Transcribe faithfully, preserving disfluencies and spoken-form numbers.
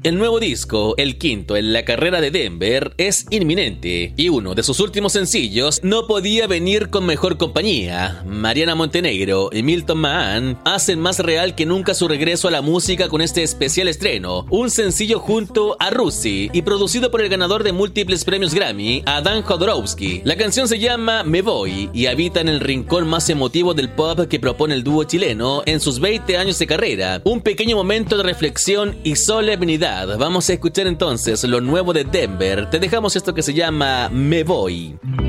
El nuevo disco, el quinto en la carrera de Denver, es inminente y uno de sus últimos sencillos no podía venir con mejor compañía. Mariana Montenegro y Milton Mahan hacen más real que nunca su regreso a la música con este especial estreno, un sencillo junto a Rusi y producido por el ganador de múltiples premios Grammy, Adam Jodorowsky. La canción se llama Me Voy y habita en el rincón más emotivo del pop que propone el dúo chileno en sus veinte años de carrera. Un pequeño momento de reflexión y solemnidad. Vamos a escuchar entonces lo nuevo de Denver. Te dejamos esto que se llama Me Voy.